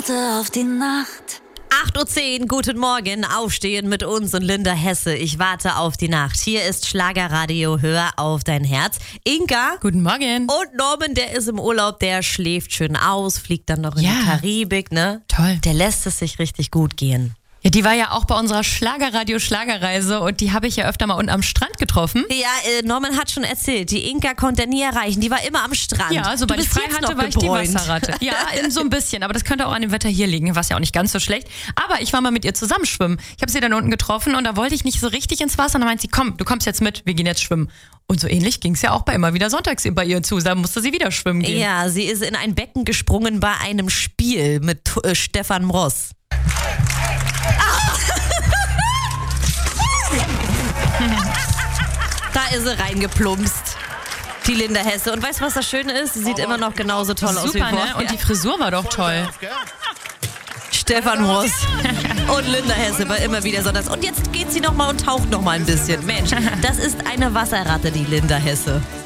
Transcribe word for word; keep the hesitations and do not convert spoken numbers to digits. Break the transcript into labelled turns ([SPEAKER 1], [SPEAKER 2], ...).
[SPEAKER 1] Auf die Nacht.
[SPEAKER 2] acht Uhr zehn, guten Morgen, aufstehen mit uns und Linda Hesse. Ich warte auf die Nacht. Hier ist Schlagerradio, hör auf dein Herz. Inka.
[SPEAKER 3] Guten Morgen.
[SPEAKER 2] Und Norman, der ist im Urlaub, der schläft schön aus, fliegt dann noch in
[SPEAKER 3] Ja.
[SPEAKER 2] die Karibik, ne?
[SPEAKER 3] Toll.
[SPEAKER 2] Der lässt es sich richtig gut gehen.
[SPEAKER 3] Ja, die war ja auch bei unserer Schlagerradio-Schlagerreise und die habe ich ja öfter mal unten am Strand getroffen.
[SPEAKER 2] Ja, äh, Norman hat schon erzählt, die Inka konnte er nie erreichen, die war immer am Strand.
[SPEAKER 3] Ja, sobald
[SPEAKER 2] du
[SPEAKER 3] ich
[SPEAKER 2] bist
[SPEAKER 3] frei
[SPEAKER 2] jetzt
[SPEAKER 3] hatte,
[SPEAKER 2] noch
[SPEAKER 3] war ich die
[SPEAKER 2] gebräunt.
[SPEAKER 3] Wasserratte. Ja, so ein bisschen, aber das könnte auch an dem Wetter hier liegen, was ja auch nicht ganz so schlecht. Aber ich war mal mit ihr zusammen schwimmen. Ich habe sie dann unten getroffen und da wollte ich nicht so richtig ins Wasser. Und dann meint sie, komm, du kommst jetzt mit, wir gehen jetzt schwimmen. Und so ähnlich ging es ja auch bei immer wieder sonntags bei ihr zu. Da musste sie wieder schwimmen gehen.
[SPEAKER 2] Ja, sie ist in ein Becken gesprungen bei einem Spiel mit äh, Stefan Mross. Da ist sie reingeplumpst, die Linda Hesse. Und weißt du, was das Schöne ist? Sie sieht immer noch genauso toll aus wie
[SPEAKER 3] Super,
[SPEAKER 2] vorher.
[SPEAKER 3] ne? Und die Frisur war doch toll.
[SPEAKER 2] Stefan Ross und Linda Hesse war immer wieder sonntags. Und jetzt geht sie nochmal und taucht nochmal ein bisschen. Mensch, das ist eine Wasserratte, die Linda Hesse.